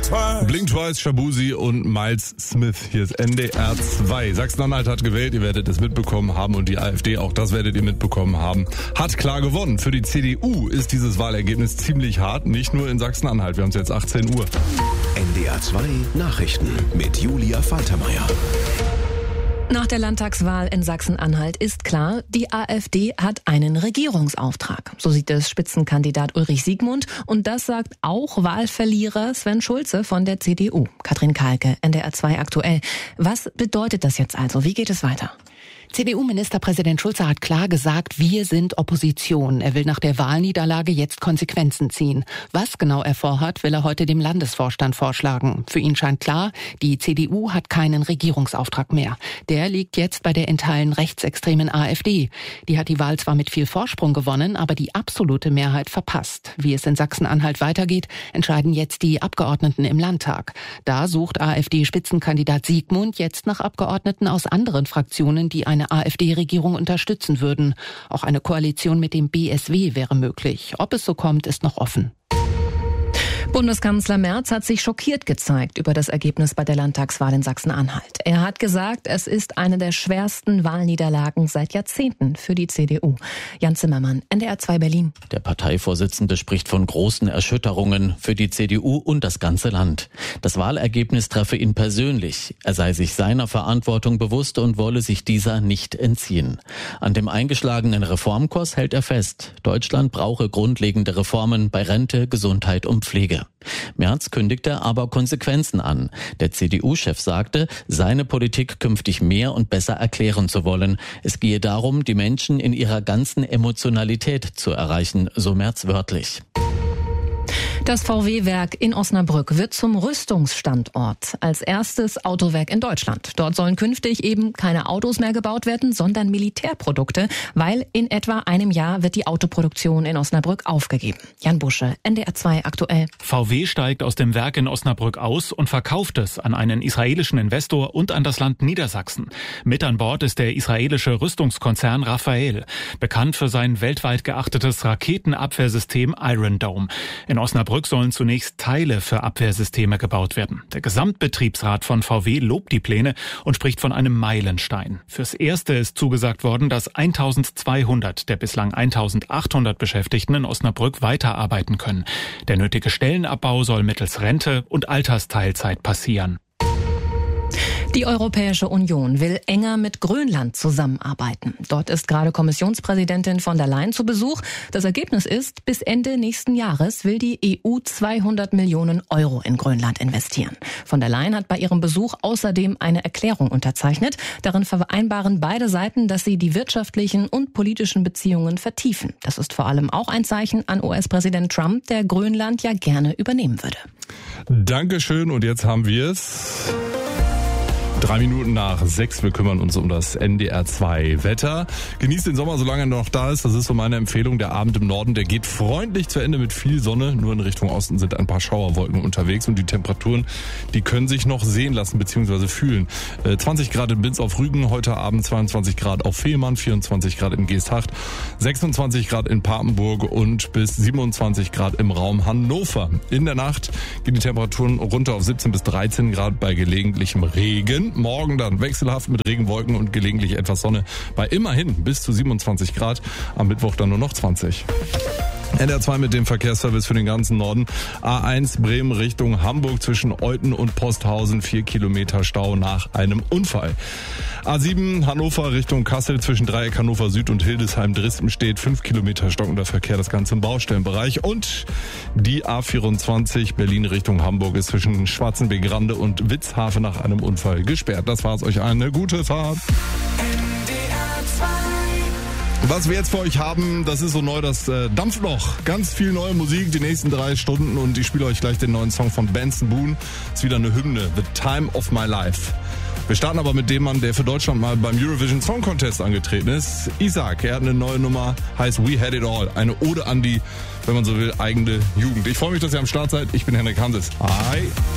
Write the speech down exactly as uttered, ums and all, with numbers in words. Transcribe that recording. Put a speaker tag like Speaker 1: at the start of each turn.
Speaker 1: Twice.
Speaker 2: Blink Twice, Shabuzi und Miles Smith. Hier ist N D R zwei. Sachsen-Anhalt hat gewählt, ihr werdet es mitbekommen haben, und die AfD, auch das werdet ihr mitbekommen haben, hat klar gewonnen. Für die C D U ist dieses Wahlergebnis ziemlich hart, nicht nur in Sachsen-Anhalt. Wir haben es jetzt achtzehn Uhr.
Speaker 3: N D R zwei Nachrichten mit Julia Faltermeier.
Speaker 4: Nach der Landtagswahl in Sachsen-Anhalt ist klar, die AfD hat einen Regierungsauftrag. So sieht es Spitzenkandidat Ulrich Siegmund, und das sagt auch Wahlverlierer Sven Schulze von der C D U. Katrin Kahlke, N D R zwei aktuell. Was bedeutet das jetzt also? Wie geht es weiter?
Speaker 5: C D U-Ministerpräsident Schulze hat klar gesagt, wir sind Opposition. Er will nach der Wahlniederlage jetzt Konsequenzen ziehen. Was genau er vorhat, will er heute dem Landesvorstand vorschlagen. Für ihn scheint klar, die C D U hat keinen Regierungsauftrag mehr. Der liegt jetzt bei der in Teilen rechtsextremen AfD. Die hat die Wahl zwar mit viel Vorsprung gewonnen, aber die absolute Mehrheit verpasst. Wie es in Sachsen-Anhalt weitergeht, entscheiden jetzt die Abgeordneten im Landtag. Da sucht AfD-Spitzenkandidat Siegmund jetzt nach Abgeordneten aus anderen Fraktionen, die eine eine AfD-Regierung unterstützen würden. Auch eine Koalition mit dem B S W wäre möglich. Ob es so kommt, ist noch offen.
Speaker 4: Bundeskanzler Merz hat sich schockiert gezeigt über das Ergebnis bei der Landtagswahl in Sachsen-Anhalt. Er hat gesagt, es ist eine der schwersten Wahlniederlagen seit Jahrzehnten für die C D U. Jan Zimmermann, N D R zwei Berlin.
Speaker 6: Der Parteivorsitzende spricht von großen Erschütterungen für die C D U und das ganze Land. Das Wahlergebnis treffe ihn persönlich. Er sei sich seiner Verantwortung bewusst und wolle sich dieser nicht entziehen. An dem eingeschlagenen Reformkurs hält er fest. Deutschland brauche grundlegende Reformen bei Rente, Gesundheit und Pflege. Merz kündigte aber Konsequenzen an. Der C D U-Chef sagte, seine Politik künftig mehr und besser erklären zu wollen. Es gehe darum, die Menschen in ihrer ganzen Emotionalität zu erreichen, so Merz wörtlich.
Speaker 4: Das V W-Werk in Osnabrück wird zum Rüstungsstandort. Als erstes Autowerk in Deutschland. Dort sollen künftig eben keine Autos mehr gebaut werden, sondern Militärprodukte, weil in etwa einem Jahr wird die Autoproduktion in Osnabrück aufgegeben. Jan Busche, N D R zwei aktuell.
Speaker 7: V W steigt aus dem Werk in Osnabrück aus und verkauft es an einen israelischen Investor und an das Land Niedersachsen. Mit an Bord ist der israelische Rüstungskonzern Rafael, bekannt für sein weltweit geachtetes Raketenabwehrsystem Iron Dome. In Osnabrück sollen zunächst Teile für Abwehrsysteme gebaut werden. Der Gesamtbetriebsrat von V W lobt die Pläne und spricht von einem Meilenstein. Fürs Erste ist zugesagt worden, dass eintausendzweihundert der bislang eintausendachthundert Beschäftigten in Osnabrück weiterarbeiten können. Der nötige Stellenabbau soll mittels Rente und Altersteilzeit passieren.
Speaker 4: Die Europäische Union will enger mit Grönland zusammenarbeiten. Dort ist gerade Kommissionspräsidentin von der Leyen zu Besuch. Das Ergebnis ist, bis Ende nächsten Jahres will die E U zweihundert Millionen Euro in Grönland investieren. Von der Leyen hat bei ihrem Besuch außerdem eine Erklärung unterzeichnet. Darin vereinbaren beide Seiten, dass sie die wirtschaftlichen und politischen Beziehungen vertiefen. Das ist vor allem auch ein Zeichen an U S-Präsident Trump, der Grönland ja gerne übernehmen würde.
Speaker 2: Dankeschön, und jetzt haben wir es. Drei Minuten nach sechs, wir kümmern uns um das N D R zwei Wetter. Genießt den Sommer, solange er noch da ist. Das ist so meine Empfehlung. Der Abend im Norden, der geht freundlich zu Ende mit viel Sonne. Nur in Richtung Osten sind ein paar Schauerwolken unterwegs, und die Temperaturen, die können sich noch sehen lassen bzw. fühlen. Äh, zwanzig Grad in Binz auf Rügen, heute Abend zweiundzwanzig Grad auf Fehmarn, vierundzwanzig Grad in Geesthacht, sechsundzwanzig Grad in Papenburg und bis siebenundzwanzig Grad im Raum Hannover. In der Nacht gehen die Temperaturen runter auf siebzehn bis dreizehn Grad bei gelegentlichem Regen. Morgen dann wechselhaft mit Regenwolken und gelegentlich etwas Sonne bei immerhin bis zu siebenundzwanzig Grad. Am Mittwoch dann nur noch zwanzig. N D R zwei mit dem Verkehrsservice für den ganzen Norden. A eins Bremen Richtung Hamburg zwischen Euthen und Posthausen, vier Kilometer Stau nach einem Unfall. A sieben Hannover Richtung Kassel zwischen Dreieck Hannover Süd und Hildesheim-Dresden steht fünf Kilometer stockender Verkehr, das Ganze im Baustellenbereich. Und die A vierundzwanzig Berlin Richtung Hamburg ist zwischen Schwarzenbeck-Grande und Witzhafen nach einem Unfall gesperrt. Das war's, euch eine gute Fahrt. Was wir jetzt für euch haben, das ist so neu, das äh, Dampfloch. Ganz viel neue Musik, die nächsten drei Stunden, und ich spiele euch gleich den neuen Song von Benson Boone. Ist wieder eine Hymne, The Time of My Life. Wir starten aber mit dem Mann, der für Deutschland mal beim Eurovision Song Contest angetreten ist. Isaac, er hat eine neue Nummer, heißt We Had It All. Eine Ode an die, wenn man so will, eigene Jugend. Ich freue mich, dass ihr am Start seid. Ich bin Henrik Hanses. Hi.